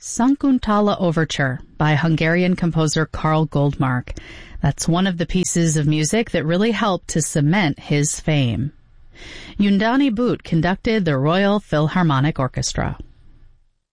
Sakuntala Overture by Hungarian composer Karl Goldmark. That's one of the pieces of music that really helped to cement his fame. Undani Boot conducted the Royal Philharmonic Orchestra.